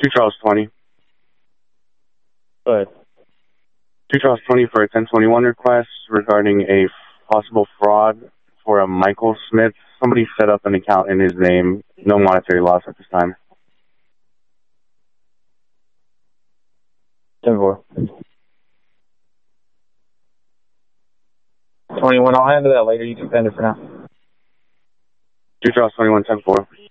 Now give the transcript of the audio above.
2 Charles 20. Go ahead. 2 Charles 20 for a 1021 request regarding a possible fraud for a Michael Smith. Somebody set up an account in his name. No monetary loss at this time. 10-4. 21, I'll handle that later. You can send it for now. 2 Charles 21, 10-4.